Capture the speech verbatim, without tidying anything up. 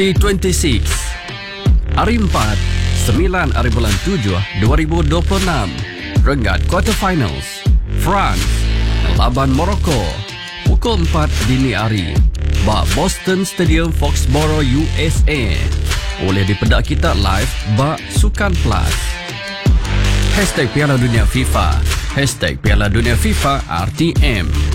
T dua puluh enam Hari empat sembilan hari bulan tujuh dua ribu dua puluh enam Rengat Quarter Finals France melawan Morocco pukul empat dini hari ba Boston Stadium Foxborough U S A. Boleh dipedak kita live ba Sukan Plus. Hashtag Piala Dunia FIFA Hashtag Piala Dunia FIFA R T M.